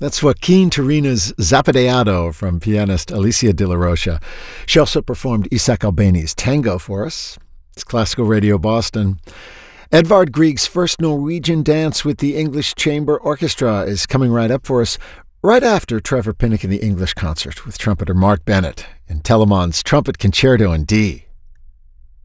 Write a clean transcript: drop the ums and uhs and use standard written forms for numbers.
That's Joaquin Turina's Zapateado from pianist Alicia de la Rocha. She also performed Isaac Albeni's Tango for us. It's Classical Radio Boston. Edvard Grieg's first Norwegian dance with the English Chamber Orchestra is coming right up for us, right after Trevor Pinnock in the English concert with trumpeter Mark Bennett in Telemann's Trumpet Concerto in D.